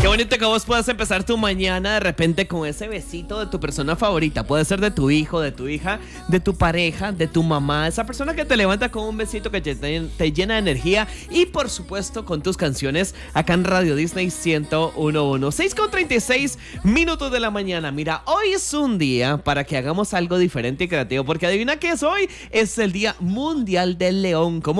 Qué bonito que vos puedas empezar tu mañana de repente con ese besito de tu persona favorita. Puede ser de tu hijo, de tu hija, de tu pareja, de tu mamá. Esa persona que te levanta con un besito que te llena de energía. Y por supuesto con tus canciones acá en Radio Disney 101.1. 6:36 minutos de la mañana. Mira, hoy es un día para que hagamos algo diferente y creativo. Porque adivina qué es hoy. Es el Día Mundial del León. ¿Cómo